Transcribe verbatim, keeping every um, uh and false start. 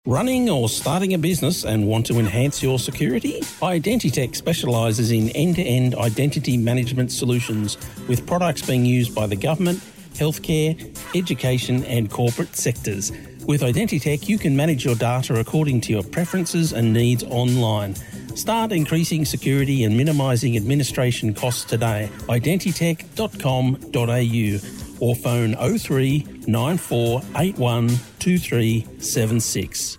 Running or starting a business and want to enhance your security? Identitech specialises in end-to-end identity management solutions with products being used by the government, healthcare, education and corporate sectors. With Identitech, you can manage your data according to your preferences and needs online. Start increasing security and minimising administration costs today. identitech dot com dot a u or phone oh three nine four eight one two three seven six.